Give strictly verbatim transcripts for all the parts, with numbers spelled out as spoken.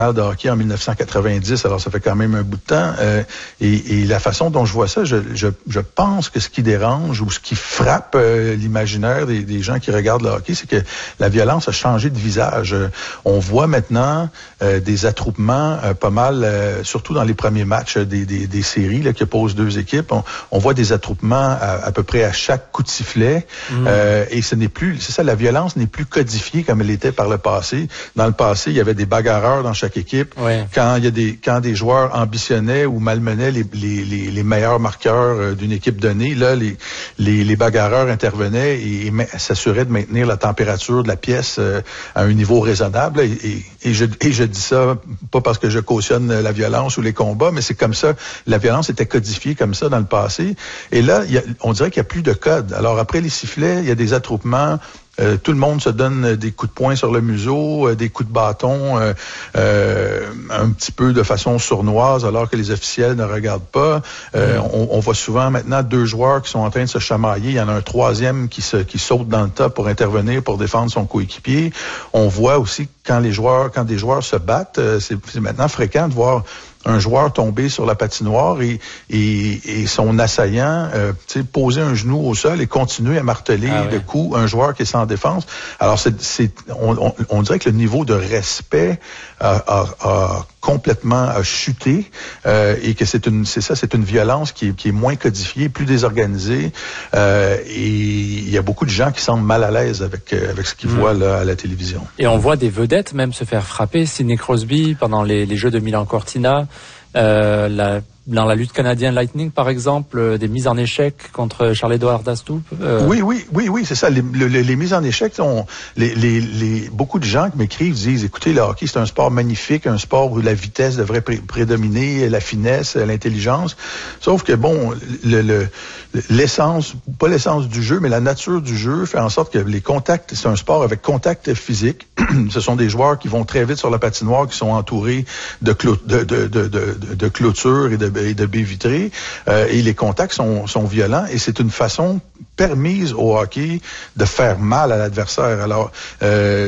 de hockey en dix-neuf cent quatre-vingt-dix, alors ça fait quand même un bout de temps. Euh, et, et la façon dont je vois ça, je, je, je pense que ce qui dérange ou ce qui frappe euh, l'imaginaire des, des gens qui regardent le hockey, c'est que la violence a changé de visage. Euh, on voit maintenant euh, des attroupements euh, pas mal, euh, surtout dans les premiers matchs des, des, des séries là, qui opposent deux équipes. On, on voit des attroupements à, à peu près à chaque coup de sifflet. Mmh. Euh, et ce n'est plus, c'est ça, la violence n'est plus codifiée comme elle était par le passé. Dans le passé, il y avait des bagarreurs dans chaque équipe. Ouais. Quand il y a des quand des joueurs ambitionnaient ou malmenaient les les les, les meilleurs marqueurs d'une équipe donnée, là les les, les bagarreurs intervenaient et, et s'assuraient de maintenir la température de la pièce euh, à un niveau raisonnable. Et, et, et je et je dis ça pas parce que je cautionne la violence ou les combats, mais c'est comme ça. La violence était codifiée comme ça dans le passé. Et là, il y a, on dirait qu'il n'y a plus de code. Alors après les sifflets, il y a des attroupements. Euh, tout le monde se donne des coups de poing sur le museau, euh, des coups de bâton, euh, euh, un petit peu de façon sournoise, alors que les officiels ne regardent pas. Euh, mmh. on, on voit souvent maintenant deux joueurs qui sont en train de se chamailler. Il y en a un troisième qui, se, qui saute dans le tas pour intervenir, pour défendre son coéquipier. On voit aussi quand les joueurs, quand des joueurs se battent, euh, c'est, c'est maintenant fréquent de voir un joueur tomber sur la patinoire et, et, et son assaillant euh, poser un genou au sol et continuer à marteler ah ouais. le coup, un joueur qui est sans défense. Alors, c'est, c'est, on, on, on dirait que le niveau de respect a, a, a complètement a chuté euh, et que c'est une, c'est ça, c'est une violence qui est, qui est moins codifiée, plus désorganisée. Euh, et il y a beaucoup de gens qui semblent mal à l'aise avec, avec ce qu'ils mmh. voient là, à la télévision. Et on voit des vedettes même se faire frapper. Sidney Crosby pendant les, les Jeux de Milan-Cortina. Euh, la, dans la lutte canadienne Lightning, par exemple, euh, des mises en échec contre Charles-Édouard Dastoop. Euh... Oui, oui, oui, oui, c'est ça. Les, les, les mises en échec, on, les, les, les, beaucoup de gens qui m'écrivent disent, écoutez, le hockey, c'est un sport magnifique, un sport où la vitesse devrait pré- prédominer, la finesse, l'intelligence. Sauf que, bon, le, le, l'essence, pas l'essence du jeu, mais la nature du jeu fait en sorte que les contacts, c'est un sport avec contact physique. Ce sont des joueurs qui vont très vite sur la patinoire, qui sont entourés de, clo- de, de, de, de, de clôtures et de et de baies vitrées, euh, et les contacts sont, sont violents, et c'est une façon permise au hockey de faire mal à l'adversaire. Alors, euh,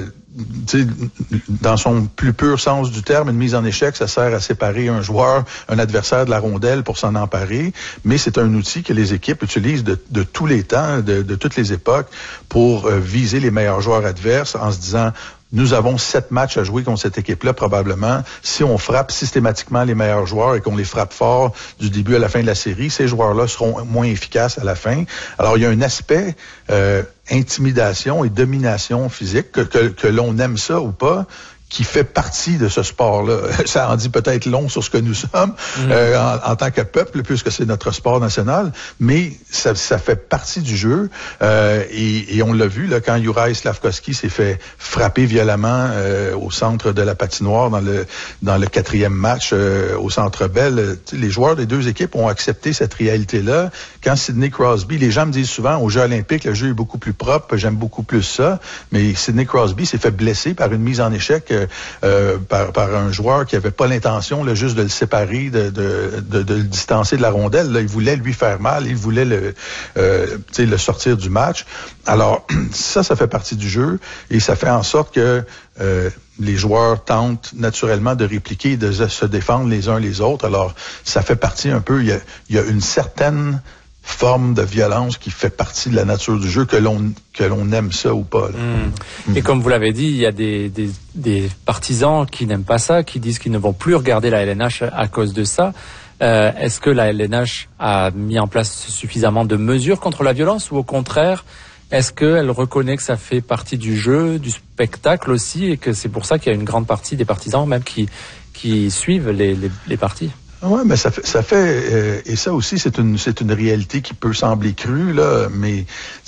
dans son plus pur sens du terme, une mise en échec, ça sert à séparer un joueur, un adversaire de la rondelle pour s'en emparer, mais c'est un outil que les équipes utilisent de, de tous les temps, de, de toutes les époques, pour euh, viser les meilleurs joueurs adverses en se disant: nous avons sept matchs à jouer contre cette équipe-là, probablement. Si on frappe systématiquement les meilleurs joueurs et qu'on les frappe fort du début à la fin de la série, ces joueurs-là seront moins efficaces à la fin. Alors, il y a un aspect euh, intimidation et domination physique, que, que, que l'on aime ça ou pas, qui fait partie de ce sport-là. Ça en dit peut-être long sur ce que nous sommes mmh. euh, en, en tant que peuple, puisque c'est notre sport national, mais ça, ça fait partie du jeu. Euh, et, et on l'a vu là quand Juraj Slafkovský s'est fait frapper violemment euh, au centre de la patinoire dans le dans le quatrième match euh, au Centre Bell. Les joueurs des deux équipes ont accepté cette réalité-là. Quand Sidney Crosby, les gens me disent souvent aux Jeux olympiques, le jeu est beaucoup plus propre, j'aime beaucoup plus ça, mais Sidney Crosby s'est fait blesser par une mise en échec euh, Euh, par, par un joueur qui avait pas l'intention là, juste de le séparer, de, de, de, de le distancer de la rondelle. Là, il voulait lui faire mal, il voulait le, euh, le sortir du match. Alors, ça, ça fait partie du jeu et ça fait en sorte que euh, les joueurs tentent naturellement de répliquer, de se défendre les uns les autres. Alors, ça fait partie un peu, il y a, il y a une certaine forme de violence qui fait partie de la nature du jeu, que l'on que l'on aime ça ou pas. Là. Mmh. Et mmh. comme vous l'avez dit, il y a des, des, des partisans qui n'aiment pas ça, qui disent qu'ils ne vont plus regarder la L N H à cause de ça. Euh, est-ce que la L N H a mis en place suffisamment de mesures contre la violence, ou au contraire, est-ce qu'elle reconnaît que ça fait partie du jeu, du spectacle aussi, et que c'est pour ça qu'il y a une grande partie des partisans même qui, qui suivent les, les, les parties? Oui, mais ça fait, ça fait euh, et ça aussi, c'est une, c'est une réalité qui peut sembler crue, là, mais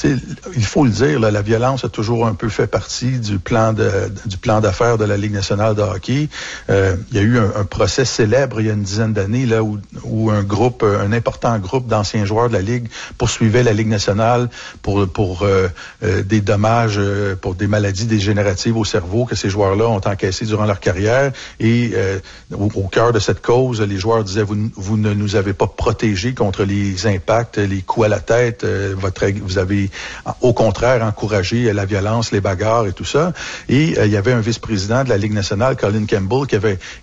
il faut le dire, là, la violence a toujours un peu fait partie du plan de, du plan d'affaires de la Ligue nationale de hockey. Euh, il y a eu un, un procès célèbre il y a une dizaine d'années, là, où, où un groupe, un important groupe d'anciens joueurs de la Ligue poursuivait la Ligue nationale pour, pour euh, euh, des dommages, euh, pour des maladies dégénératives au cerveau que ces joueurs-là ont encaissées durant leur carrière. Et euh, au, au cœur de cette cause, les joueurs disait vous, vous ne nous avez pas protégés contre les impacts, les coups à la tête, euh, votre, vous avez au contraire encouragé la violence, les bagarres et tout ça. Et euh, il y avait un vice-président de la Ligue nationale, Colin Campbell, qui avait